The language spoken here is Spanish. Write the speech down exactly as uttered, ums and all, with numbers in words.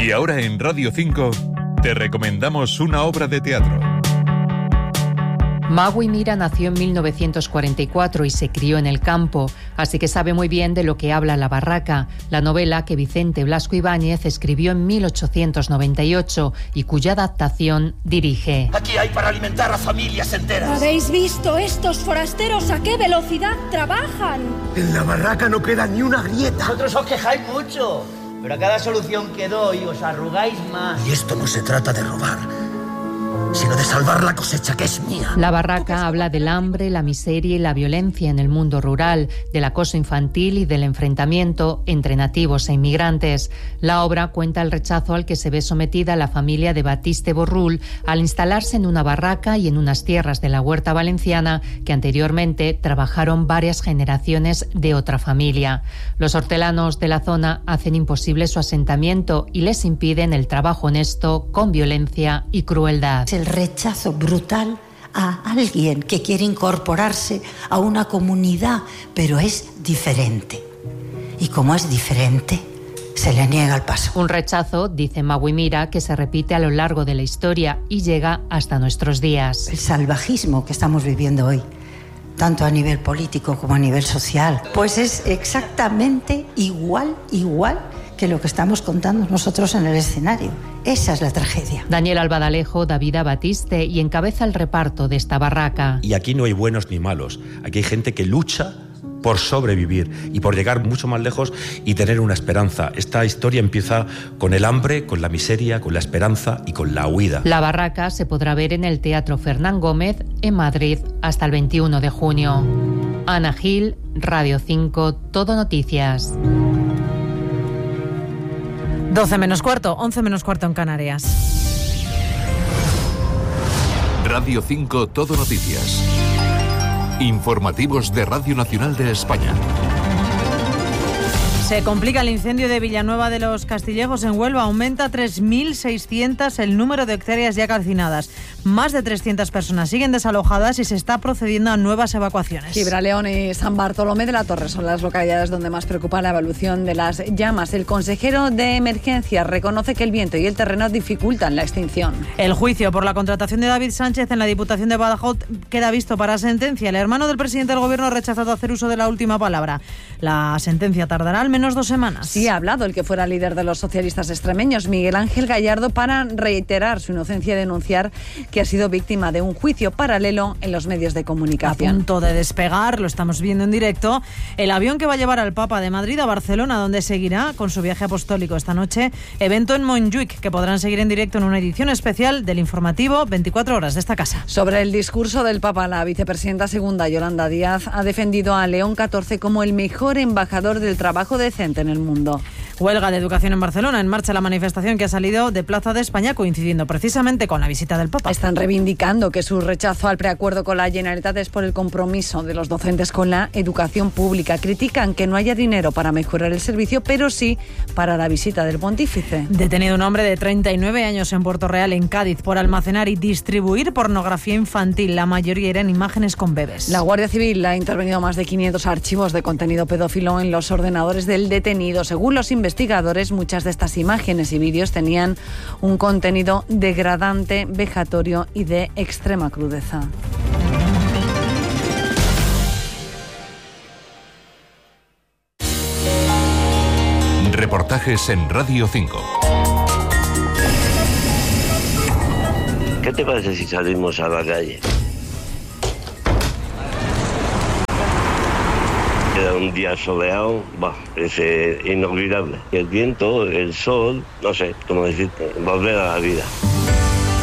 Y ahora en Radio cinco te recomendamos una obra de teatro. Magui Mira nació en mil novecientos cuarenta y cuatro y se crió en el campo, así que sabe muy bien de lo que habla La Barraca, la novela que Vicente Blasco Ibáñez escribió en mil ochocientos noventa y ocho y cuya adaptación dirige. Aquí hay para alimentar a familias enteras. ¿Habéis visto estos forasteros a qué velocidad trabajan? En La Barraca no queda ni una grieta. Vosotros os quejáis mucho, pero a cada solución que doy os arrugáis más. Y esto no se trata de robar, sino de salvar la cosecha que es mía. La Barraca habla del hambre, la miseria y la violencia en el mundo rural, del acoso infantil y del enfrentamiento entre nativos e inmigrantes. La obra cuenta el rechazo al que se ve sometida la familia de Batiste Borrul al instalarse en una barraca y en unas tierras de la huerta valenciana que anteriormente trabajaron varias generaciones de otra familia. Los hortelanos de la zona hacen imposible su asentamiento y les impiden el trabajo honesto con violencia y crueldad. El rechazo brutal a alguien que quiere incorporarse a una comunidad, pero es diferente. Y como es diferente, se le niega el paso. Un rechazo, dice Magui Mira, que se repite a lo largo de la historia y llega hasta nuestros días. El salvajismo que estamos viviendo hoy, tanto a nivel político como a nivel social, pues es exactamente igual, igual que lo que estamos contando nosotros en el escenario. Esa es la tragedia. Daniel Albadalejo, David Batiste y encabeza el reparto de esta barraca. Y aquí no hay buenos ni malos. Aquí hay gente que lucha por sobrevivir y por llegar mucho más lejos y tener una esperanza. Esta historia empieza con el hambre, con la miseria, con la esperanza y con la huida. La barraca se podrá ver en el Teatro Fernán Gómez en Madrid hasta el veintiuno de junio. Ana Gil, Radio cinco, Todo Noticias. doce menos cuarto, once menos cuarto en Canarias. Radio cinco Todo Noticias. Informativos de Radio Nacional de España. Se complica el incendio de Villanueva de los Castillejos en Huelva. Aumenta a tres mil seiscientos el número de hectáreas ya calcinadas. Más de trescientas personas siguen desalojadas y se está procediendo a nuevas evacuaciones. Gibraleón y San Bartolomé de la Torre son las localidades donde más preocupa la evolución de las llamas. El consejero de Emergencias reconoce que el viento y el terreno dificultan la extinción. El juicio por la contratación de David Sánchez en la Diputación de Badajoz queda visto para sentencia. El hermano del presidente del Gobierno ha rechazado hacer uso de la última palabra. La sentencia tardará al menos dos semanas. Sí, ha hablado el que fuera líder de los socialistas extremeños, Miguel Ángel Gallardo, para reiterar su inocencia y denunciar que ha sido víctima de un juicio paralelo en los medios de comunicación. A punto de despegar, lo estamos viendo en directo, el avión que va a llevar al Papa de Madrid a Barcelona, donde seguirá con su viaje apostólico esta noche, evento en Montjuic, que podrán seguir en directo en una edición especial del informativo veinticuatro horas de esta casa. Sobre el discurso del Papa, la vicepresidenta segunda, Yolanda Díaz, ha defendido a León catorce como el mejor embajador del trabajo decente en el mundo. Huelga de educación en Barcelona. En marcha la manifestación que ha salido de Plaza de España, coincidiendo precisamente con la visita del Papa. Están reivindicando que su rechazo al preacuerdo con la Generalitat es por el compromiso de los docentes con la educación pública. Critican que no haya dinero para mejorar el servicio, pero sí para la visita del pontífice. Detenido un hombre de treinta y nueve años en Puerto Real, en Cádiz, por almacenar y distribuir pornografía infantil. La mayoría eran imágenes con bebés. La Guardia Civil ha intervenido más de quinientos archivos de contenido pedófilo en los ordenadores del detenido. Según los investigadores, muchas de estas imágenes y vídeos tenían un contenido degradante, vejatorio y de extrema crudeza. Reportajes en Radio cinco. ¿Qué te parece si salimos a la calle? Era un día soleado, bah, es eh, inolvidable. El viento, el sol, no sé cómo decir, volver a la vida.